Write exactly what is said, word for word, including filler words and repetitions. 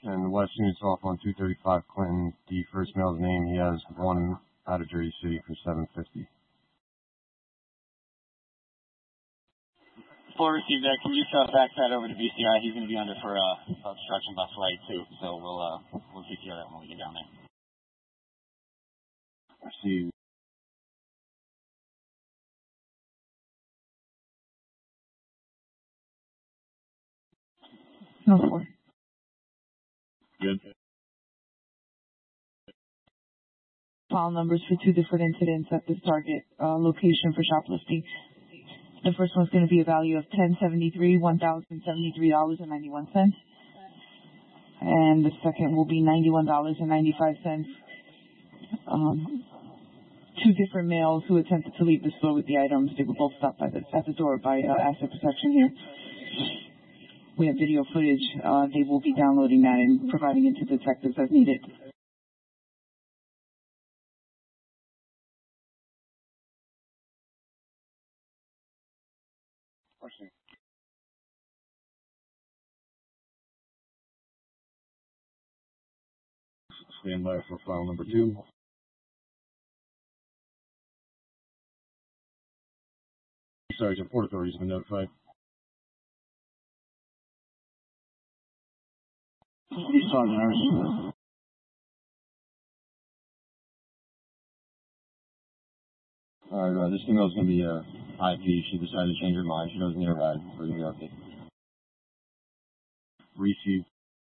And West unit's off on two thirty-five Clinton. The first male's name, he has one out of Jersey City for seven fifty. Four received that. Can you uh, back that over to B C I? He's going to be under for uh, obstruction by flight too. So we'll uh, we'll take care of that when we get down there. Received. No four. Good. File numbers for two different incidents at this target uh, location for shoplifting. The first one's going to be a value of ten seventy-three, one thousand seventy-three dollars and ninety-one cents, and the second will be ninety-one dollars and ninety-five cents. Um, two different males who attempted to leave the store with the items. They were both stopped by the, at the door by uh, asset protection here. We have video footage. Uh, they will be downloading that and providing it to detectives as needed. Stand by for file number two. Sergeant, Port Authority has been notified. Sergeant Harrison. All right, uh, this female's going to be uh, I P. She decided to change her mind. She knows nearby. We're going to be okay. Received.